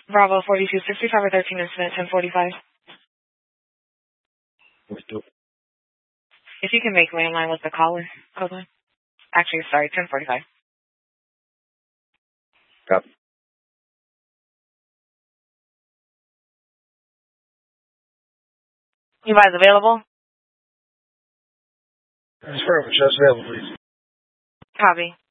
Bravo 4265 or 13 incident 1045. Let's do it. If you can make landline with the caller, code line. Actually, sorry, 1045. Copy. You guys available? Confirm, just available, please. Copy.